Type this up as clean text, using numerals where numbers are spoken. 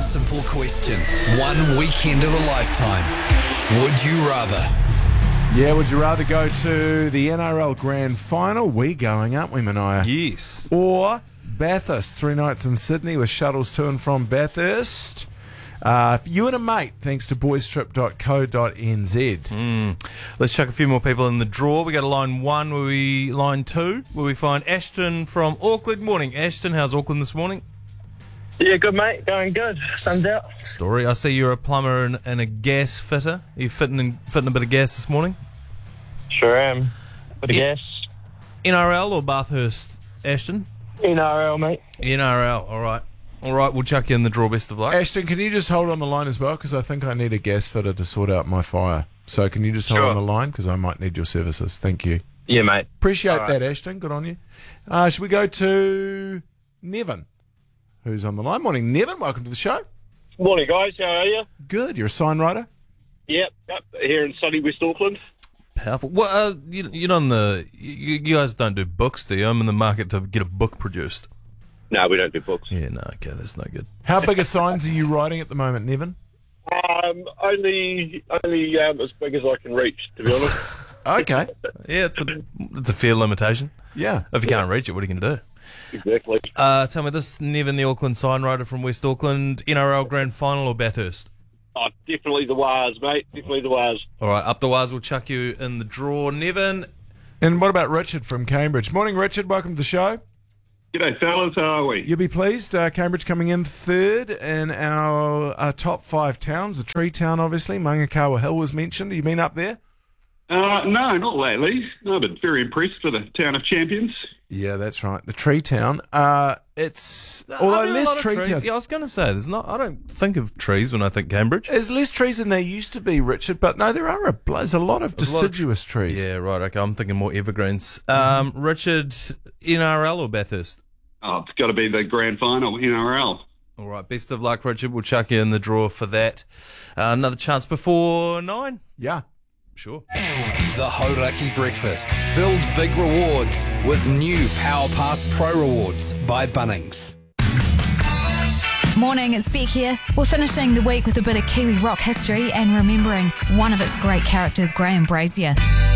simple question. One weekend of a lifetime. Would you rather? Yeah, would you rather go to the NRL Grand Final? We going, aren't we, Mania? Yes. Or Bathurst, 3 nights in Sydney with shuttles to and from Bathurst. You and a mate, thanks to boystrip.co.nz. Let's chuck a few more people in the draw. We got a line 1, line 2, where we find Ashton from Auckland. Morning, Ashton. How's Auckland this morning? Yeah, good, mate. Going good. Sun's out. Story. I see you're a plumber and a gas fitter. Are you fitting a bit of gas this morning? Sure am. Bit of gas. NRL or Bathurst, Ashton? NRL, mate. NRL. All right. We'll chuck you in the draw. Best of luck. Ashton, can you just hold on the line as well? Because I think I need a gas fitter to sort out my fire. So can you just hold Sure. on the line? Because I might need your services. Thank you. Yeah, mate. Appreciate All that, Ashton. Good on you. Should we go to Nevin, who's on the line? Morning, Nevin. Welcome to the show. Morning, guys. How are you? Good. You're a sign writer? Yep. Here in sunny West Auckland. Powerful. Well, you're on the. You guys don't do books, do you? I'm in the market to get a book produced. No, we don't do books. Yeah, no, okay, that's no good. How big a signs are you writing at the moment, Nevin? Only as big as I can reach, to be honest. Okay. Yeah, it's a fair limitation. Yeah. If you can't reach it, what are you going to do? Exactly. Tell me this, Nevin, the Auckland sign writer from West Auckland, NRL Grand Final or Bathurst? Oh, definitely the Wars, mate. Definitely the Wars. All right, up the wires, we'll chuck you in the draw. Nevin. And what about Richard from Cambridge? Morning, Richard. Welcome to the show. G'day, fellas. How are we? You'll be pleased. Cambridge coming in third in our top 5 towns. The Tree Town, obviously. Mangakawa Hill was mentioned. Have you been up there? No, not lately. No, but very impressed with the town of champions. Yeah, that's right. The Tree Town. It's Are although there a less lot of tree trees? towns. Yeah, I was going to say, I don't think of trees when I think Cambridge. There's less trees than there used to be, Richard. But no, there's a lot of deciduous trees. Yeah, right, okay, I'm thinking more evergreens. Richard, NRL or Bathurst? Oh, it's got to be the grand final, NRL. All right, best of luck, Richard. We'll chuck you in the draw for that. Another chance before 9? Yeah. Sure. The Hauraki Breakfast. Build big rewards with new Power Pass Pro Rewards by Bunnings. Morning, it's Beck here. We're finishing the week with a bit of Kiwi rock history and remembering one of its great characters, Graham Brazier.